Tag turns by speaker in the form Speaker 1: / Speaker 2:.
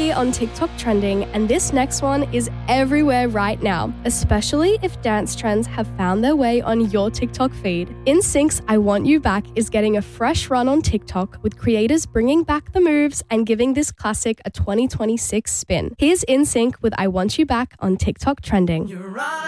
Speaker 1: here on TikTok Trending, and this next one is everywhere right now, especially if dance trends have found their way on your TikTok feed. NSYNC's I Want You Back is getting a fresh run on TikTok, with creators bringing back the moves and giving this classic a 2026 spin. Here's NSYNC with I Want You Back on TikTok Trending.